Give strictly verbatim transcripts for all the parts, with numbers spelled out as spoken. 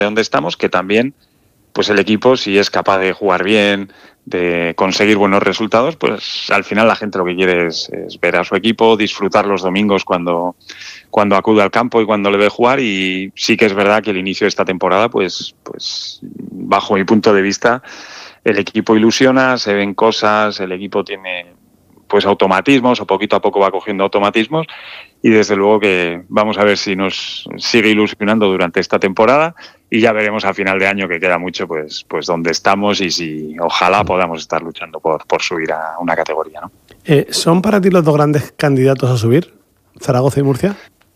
donde estamos, que también pues el equipo, si es capaz de jugar bien, de conseguir buenos resultados, pues al final la gente lo que quiere es, es ver a su equipo, disfrutar los domingos cuando, cuando acude al campo y cuando le ve jugar. Y sí que es verdad que el inicio de esta temporada, pues, pues bajo mi punto de vista, el equipo ilusiona, se ven cosas, el equipo tiene pues automatismos, o poquito a poco va cogiendo automatismos, y desde luego que vamos a ver si nos sigue ilusionando durante esta temporada, y ya veremos a final de año, que queda mucho, pues pues dónde estamos y si ojalá podamos estar luchando por, por subir a una categoría, ¿no? Eh, ¿Son para ti los dos grandes candidatos a subir, Zaragoza y Murcia?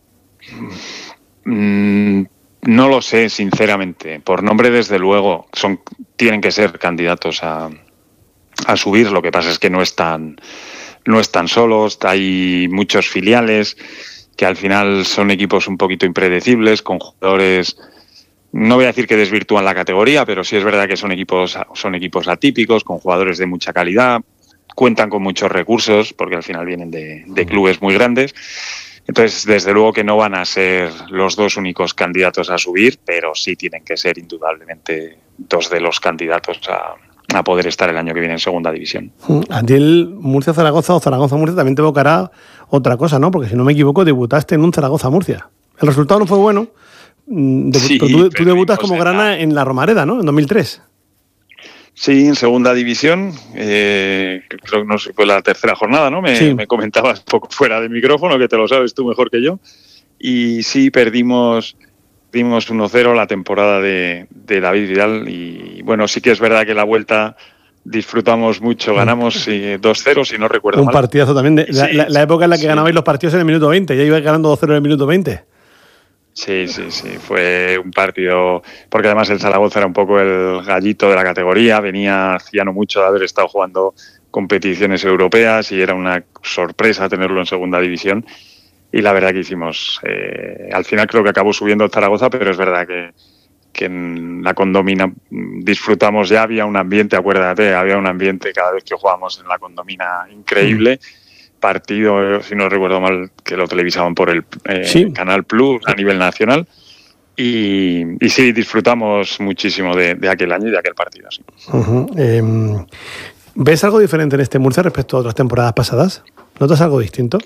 Mm, no lo sé, sinceramente. Por nombre, desde luego, son tienen que ser candidatos a, a subir. Lo que pasa es que no están... No están solos, hay muchos filiales que al final son equipos un poquito impredecibles, con jugadores, no voy a decir que desvirtúan la categoría, pero sí es verdad que son equipos, son equipos atípicos, con jugadores de mucha calidad, cuentan con muchos recursos, porque al final vienen de, de clubes muy grandes. Entonces, desde luego que no van a ser los dos únicos candidatos a subir, pero sí tienen que ser indudablemente dos de los candidatos a... a poder estar el año que viene en segunda división. A ti el Murcia-Zaragoza o Zaragoza-Murcia también te evocará otra cosa, ¿no? Porque si no me equivoco, debutaste en un Zaragoza-Murcia. El resultado no fue bueno, de, sí, pero tú, tú debutas como grana en la Romareda, ¿no? En dos mil tres. Sí, en segunda división, eh, creo que no sé, fue la tercera jornada, ¿no? Me, sí. me comentabas un poco fuera de micrófono, que te lo sabes tú mejor que yo. Y sí, perdimos... Dimos uno cero la temporada de, de David Vidal, y bueno, sí que es verdad que la vuelta disfrutamos mucho, ganamos eh, dos cero, si no recuerdo un mal. Un partidazo también, de, la, sí, la, la época en la que sí. ganabais los partidos en el minuto veinte, ya ibais ganando dos cero en el minuto veinte. Sí, sí, sí, fue un partido, porque además el Zaragoza era un poco el gallito de la categoría, venía hacía no mucho de haber estado jugando competiciones europeas y era una sorpresa tenerlo en segunda división. Y la verdad que hicimos, eh, al final creo que acabó subiendo el Zaragoza, pero es verdad que, que en la Condomina disfrutamos, ya había un ambiente, acuérdate, había un ambiente cada vez que jugábamos en la Condomina increíble. Mm. Partido, si no recuerdo mal, que lo televisaban por el eh, sí. Canal Plus a nivel nacional. Y, y sí, disfrutamos muchísimo de, de aquel año y de aquel partido. Sí. Uh-huh. Eh, ¿Ves algo diferente en este Murcia respecto a otras temporadas pasadas? ¿Notas algo distinto?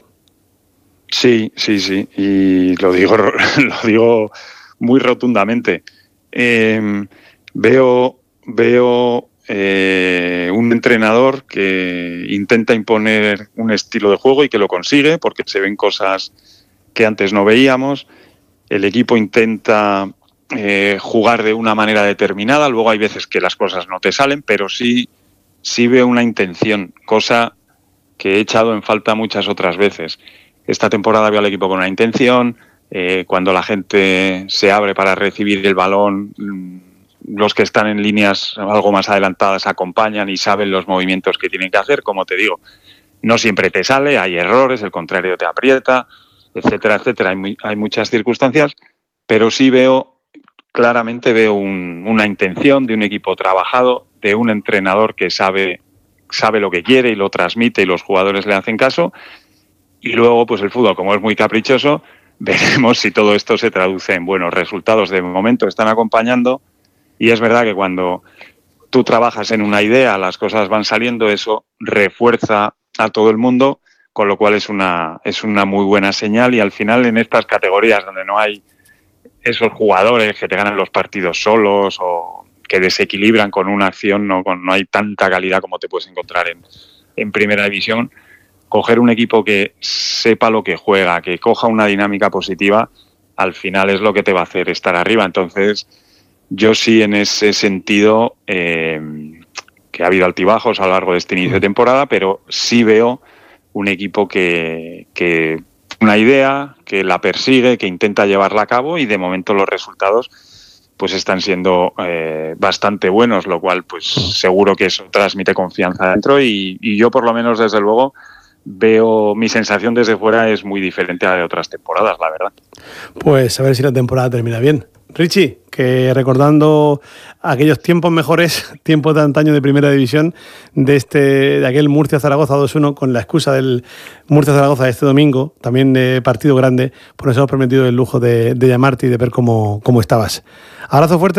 Sí, sí, sí, y lo digo, lo digo muy rotundamente. Eh, veo veo eh, un entrenador que intenta imponer un estilo de juego y que lo consigue, porque se ven cosas que antes no veíamos. El equipo intenta eh, jugar de una manera determinada, luego hay veces que las cosas no te salen, pero sí, sí veo una intención, cosa que he echado en falta muchas otras veces. Esta temporada veo al equipo con una intención, eh, cuando la gente se abre para recibir el balón, los que están en líneas algo más adelantadas acompañan y saben los movimientos que tienen que hacer. Como te digo, no siempre te sale, hay errores, el contrario te aprieta, etcétera, etcétera. Hay, muy, hay muchas circunstancias, pero sí veo, claramente veo un, una intención de un equipo trabajado, de un entrenador que sabe, sabe lo que quiere y lo transmite y los jugadores le hacen caso. Y luego, pues el fútbol, como es muy caprichoso, veremos si todo esto se traduce en buenos resultados. De momento están acompañando, y es verdad que cuando tú trabajas en una idea, las cosas van saliendo, eso refuerza a todo el mundo, con lo cual es una, es una muy buena señal. Y al final, en estas categorías donde no hay esos jugadores que te ganan los partidos solos o que desequilibran con una acción, no, con, no hay tanta calidad como te puedes encontrar en, en primera división. Coger un equipo que sepa lo que juega, que coja una dinámica positiva, al final es lo que te va a hacer estar arriba. Entonces, yo sí, en ese sentido, eh, que ha habido altibajos a lo largo de este inicio de temporada, pero sí veo un equipo que, que una idea, que la persigue, que intenta llevarla a cabo, y de momento los resultados pues están siendo eh, bastante buenos, lo cual pues seguro que eso transmite confianza dentro, y, y yo por lo menos, desde luego, veo, mi sensación desde fuera es muy diferente a la de otras temporadas, la verdad. Pues a ver si la temporada termina bien. Richie, que recordando aquellos tiempos mejores, tiempos de antaño de Primera División, de este de aquel Murcia-Zaragoza dos uno, con la excusa del Murcia-Zaragoza este domingo, también de partido grande, por eso hemos permitido el lujo de, de llamarte y de ver cómo, cómo estabas. Abrazo fuerte.